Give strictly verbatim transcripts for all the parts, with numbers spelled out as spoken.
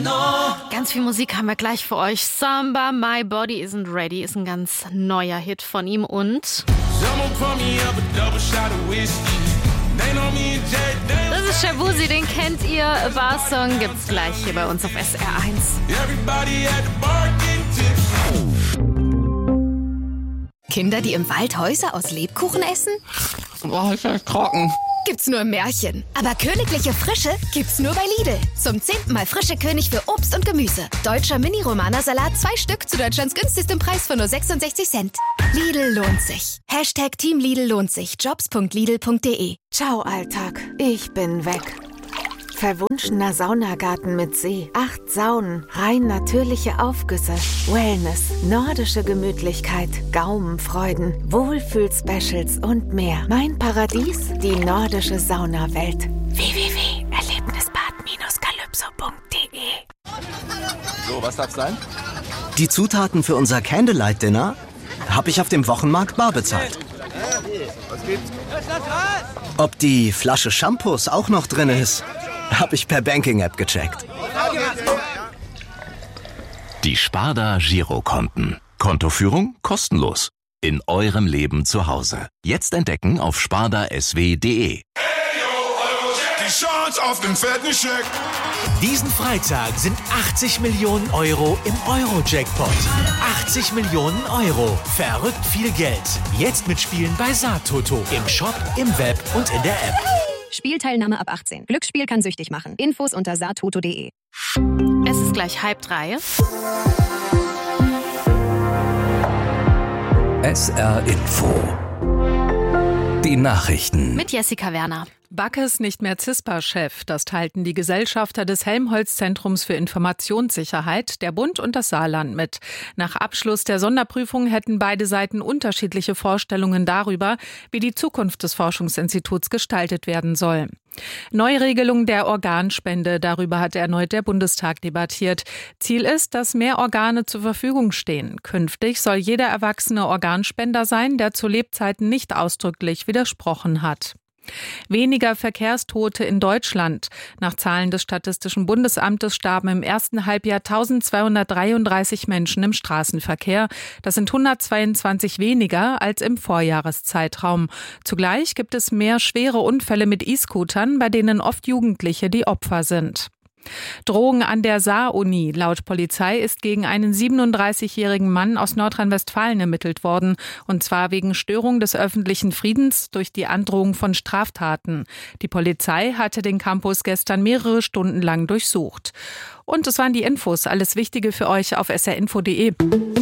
Ganz viel Musik haben wir gleich für euch. Samba, My Body Isn't Ready ist ein ganz neuer Hit von ihm und das ist Shabuzi, den kennt ihr. Bar-Song gibt's gleich hier bei uns auf S R eins. Kinder, die im Wald Häuser aus Lebkuchen essen? Boah, ist das trocken. Gibt's nur im Märchen. Aber königliche Frische gibt's nur bei Lidl. Zum zehnten Mal frische König für Obst und Gemüse. Deutscher Mini-Romana-Salat, zwei Stück zu Deutschlands günstigstem Preis von nur sechsundsechzig Cent. Lidl lohnt sich. Hashtag Team Lidl lohnt sich. Jobs punkt lidl punkt de. Ciao Alltag, ich bin weg. Verwunschener Saunagarten mit See, acht Saunen, rein natürliche Aufgüsse, Wellness, nordische Gemütlichkeit, Gaumenfreuden, Wohlfühl-Specials und mehr. Mein Paradies, die nordische Saunawelt. w w w punkt erlebnisbad Calypso punkt de. So, was darf's sein? Die Zutaten für unser Candlelight-Dinner habe ich auf dem Wochenmarkt bar bezahlt. Was gibt's? Ob die Flasche Shampoos auch noch drin ist, habe ich per Banking-App gecheckt. Die Sparda Girokonten. Kontoführung kostenlos. In eurem Leben zu Hause. Jetzt entdecken auf sparda s w punkt de. Die Chance auf den fetten Scheck. Diesen Freitag sind achtzig Millionen Euro im Euro-Jackpot. achtzig Millionen Euro. Verrückt viel Geld. Jetzt mitspielen bei Saattoto. Im Shop, im Web und in der App. Spielteilnahme ab achtzehn. Glücksspiel kann süchtig machen. Infos unter saattoto punkt de. Es ist gleich halb drei. S R Info. Die Nachrichten. Mit Jessica Werner. Backes nicht mehr CISPA-Chef. Das teilten die Gesellschafter des Helmholtz-Zentrums für Informationssicherheit, der Bund und das Saarland mit. Nach Abschluss der Sonderprüfung hätten beide Seiten unterschiedliche Vorstellungen darüber, wie die Zukunft des Forschungsinstituts gestaltet werden soll. Neuregelung der Organspende, darüber hat erneut der Bundestag debattiert. Ziel ist, dass mehr Organe zur Verfügung stehen. Künftig soll jeder Erwachsene Organspender sein, der zu Lebzeiten nicht ausdrücklich widersprochen hat. Weniger Verkehrstote in Deutschland. Nach Zahlen des Statistischen Bundesamtes starben im ersten Halbjahr eintausendzweihundertdreiunddreißig Menschen im Straßenverkehr. Das sind hundertzweiundzwanzig weniger als im Vorjahreszeitraum. Zugleich gibt es mehr schwere Unfälle mit E-Scootern, bei denen oft Jugendliche die Opfer sind. Drohung an der Saar-Uni. Laut Polizei ist gegen einen siebenunddreißigjährigen Mann aus Nordrhein-Westfalen ermittelt worden. Und zwar wegen Störung des öffentlichen Friedens durch die Androhung von Straftaten. Die Polizei hatte den Campus gestern mehrere Stunden lang durchsucht. Und das waren die Infos. Alles Wichtige für euch auf s r info punkt de.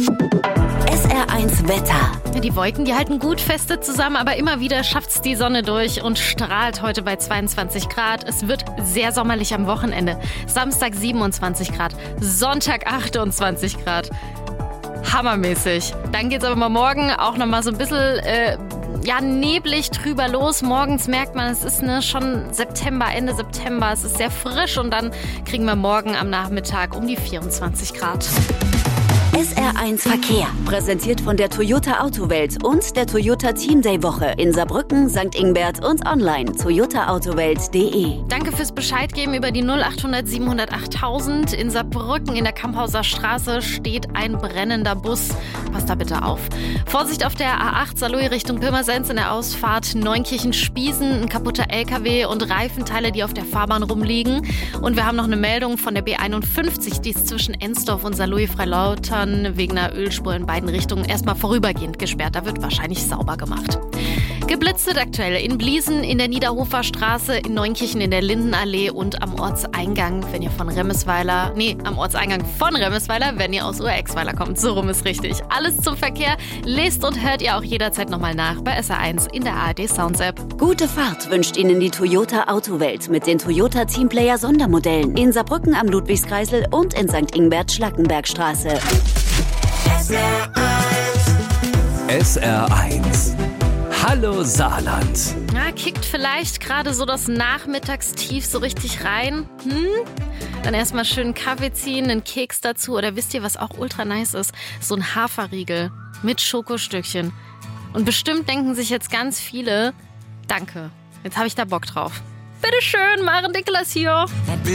S R eins Wetter. Die Wolken, die halten gut feste zusammen, aber immer wieder schafft's die Sonne durch und strahlt heute bei zweiundzwanzig Grad. Es wird sehr sommerlich am Wochenende. Samstag siebenundzwanzig Grad, Sonntag achtundzwanzig Grad. Hammermäßig. Dann geht's aber mal morgen auch noch mal so ein bisschen äh, ja, neblig drüber los. Morgens merkt man, es ist ne, schon September, Ende September. Es ist sehr frisch und dann kriegen wir morgen am Nachmittag um die vierundzwanzig Grad. S R eins Verkehr, präsentiert von der Toyota Autowelt und der Toyota Team Day Woche in Saarbrücken, Sankt Ingbert und online toyota autowelt punkt de. Danke fürs Bescheid geben über die null achthundert siebenhundertachttausend. In Saarbrücken in der Kamphauser Straße steht ein brennender Bus. Passt da bitte auf. Vorsicht auf der A acht Saarlouis Richtung Pirmasens in der Ausfahrt Neunkirchen-Spiesen, ein kaputter L K W und Reifenteile, die auf der Fahrbahn rumliegen. Und wir haben noch eine Meldung von der B einundfünfzig, die ist zwischen Ensdorf und Saarlouis-Freilautern wegen einer Ölspur in beiden Richtungen erstmal vorübergehend gesperrt. Da wird wahrscheinlich sauber gemacht. Geblitzt wird aktuell in Bliesen, in der Niederhofer Straße, in Neunkirchen in der Lindenallee und am Ortseingang, wenn ihr von Remesweiler, nee, am Ortseingang von Remesweiler, wenn ihr aus Urexweiler kommt. So rum ist richtig. Alles zum Verkehr lest und hört ihr auch jederzeit nochmal nach bei S R eins in der A R D Sounds App. Gute Fahrt wünscht Ihnen die Toyota Autowelt mit den Toyota Teamplayer Sondermodellen in Saarbrücken am Ludwigskreisel und in Sankt Ingbert Schlackenbergstraße. S R eins. S R eins. Hallo Saarland. Na, kickt vielleicht gerade so das Nachmittagstief so richtig rein? Hm? Dann erstmal schön Kaffee ziehen, einen Keks dazu. Oder wisst ihr, was auch ultra nice ist? So ein Haferriegel mit Schokostückchen. Und bestimmt denken sich jetzt ganz viele, danke, jetzt habe ich da Bock drauf. Bitteschön, Maren Niklas hier.